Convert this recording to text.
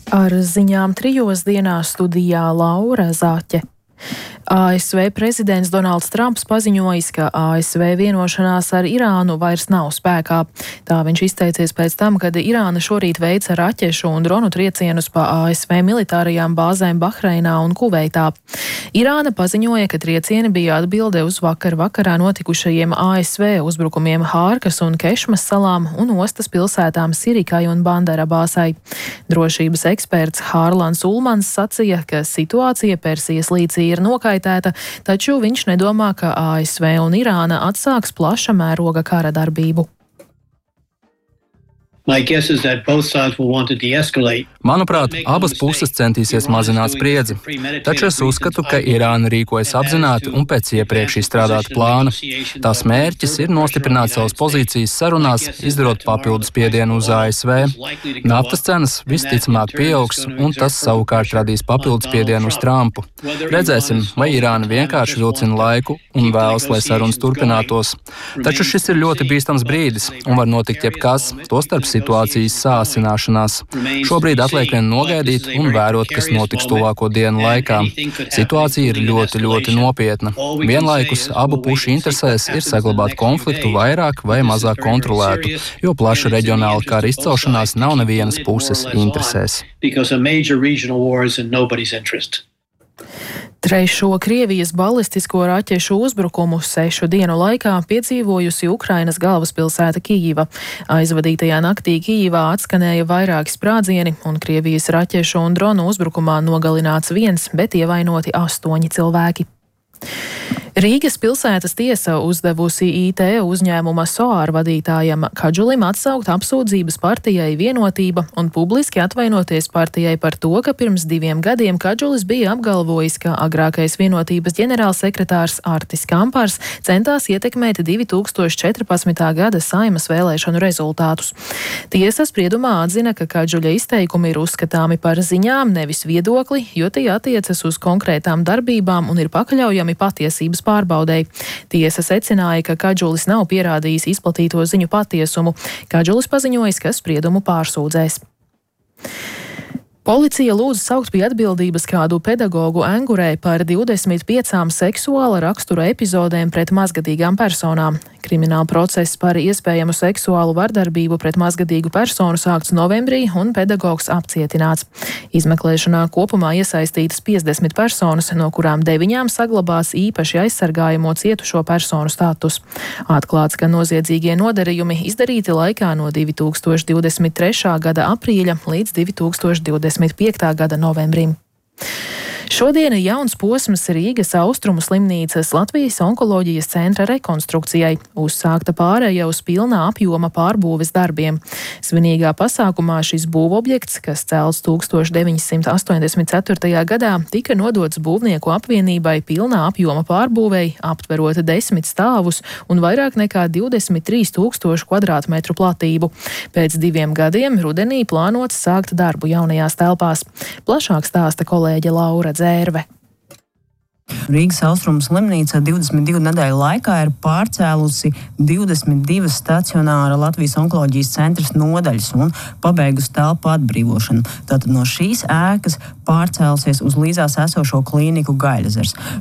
Ar ziņām 3 dienās studijā Laura Zaķe. ASV prezidents Donalds Trumps paziņojis, ka ASV vienošanās ar Irānu vairs nav spēkā. Tā viņš izteicies pēc tam, kad Irāna šorīt veica raķešu un dronu triecienus pa ASV militārajām bāzēm Bahreinā un Kuveitā. Irāna paziņoja, ka triecieni bija atbilde uz vakarā notikušajiem ASV uzbrukumiem Hārkas un Kešmas salām un ostas pilsētām Sirikai un Bandarabāsai. Drošības eksperts Hārlans Ulmans sacīja, ka situācija Persijas līcī ir nokaitēta, taču viņš nedomā, ka ASV un Irāna atsāks plaša mēroga kara darbību. Manuprāt, abas puses centīsies mazināt spriedzi, taču es uzskatu, ka Irāna rīkojas apzināti un pēc iepriekš izstrādāta plāna. Tās mērķis ir nostiprināt savas pozīcijas sarunās, izdarot papildus spiedienu uz ASV. Naftas cenas visticamāk pieaugs, un tas savukārt radīs papildus spiedienu uz Trumpu. Redzēsim, vai Irāna vienkārši vilcina laiku un vēlas, lai sarunas turpinātos. Taču šis ir ļoti bīstams brīdis, un var notikt jebkas, tostarp situācijas sāsināšanās. Šobrīd atliek vien nogaidīt un vērot, kas notiks tuvāko dienu laikā. Situācija ir ļoti, ļoti nopietna. Vienlaikus abu pušu interesēs ir saglabāt konfliktu vairāk vai mazāk kontrolētu, jo plaša reģionāla kara izcelšanās nav nevienas puses interesēs. Trešo Krievijas balistisko raķešu uzbrukumu 6 dienu laikā piedzīvojusi Ukrainas galvaspilsēta Kijiva. Aizvadītajā naktī Kijivā atskanēja vairāki sprādzieni, un Krievijas raķešu un dronu uzbrukumā nogalināts 1, bet ievainoti 8 cilvēki. Rīgas pilsētas tiesa uzdevusi IT uzņēmuma SOAR vadītājam Kadžulim atsaukt apsūdzības partijai Vienotība un publiski atvainoties partijai par to, ka pirms 2 gadiem Kadžulis bija apgalvojis, ka agrākais Vienotības ģenerālsekretārs Artis Kampars centās ietekmēt 2014. gada Saeimas vēlēšanu rezultātus. Tiesa spriedumā atzina, ka Kadžuļa izteikumi ir uzskatāmi par ziņām, nevis viedokli, jo tie attiecas uz konkrētām darbībām un ir pakļaujami patiesības pārbaudei. Tiesa secināja, ka Kadžulis nav pierādījis izplatīto ziņu patiesumu. Kadžulis paziņojis, ka spriedumu pārsūdzēs. Policija lūdz saukt pie atbildības kādu pedagogu Engurē par 25 seksuāla rakstura epizodēm pret mazgadīgām personām. Krimināla process par iespējamu seksuālu vardarbību pret mazgadīgu personu sākts novembrī un pedagogs apcietināts. Izmeklēšanā kopumā iesaistītas 50 personas, no kurām 9 saglabās īpaši aizsargājamo cietušo personu status. Atklāts, ka noziedzīgie nodarījumi izdarīti laikā no 2023. gada aprīļa līdz 2025. gada novembrim. Šodien jauns posms Rīgas Austrumu slimnīcas Latvijas onkoloģijas centra rekonstrukcijai. Uzsākta pārēja uz pilnā apjoma pārbūves darbiem. Svinīgā pasākumā šis būvobjekts, kas celts 1984. gadā, tika nodots būvnieku apvienībai pilnā apjoma pārbūvei, aptverot 10 stāvus un vairāk nekā 23 000 kvadrātmetru platību. Pēc 2 gadiem rudenī plānots sākt darbu jaunajās telpās. Plašāk stāsta kolēģe Laura Dzērve. Rīgas Austrumu slimnīca 22 nedēļu laikā ir pārcēlusi 22 stacionāra Latvijas onkoloģijas centras nodaļas un pabeigusi telpu atbrīvošanu. Tātad no šīs ēkas pārcēlusies uz līdzās esošo klīniku Gaļezers.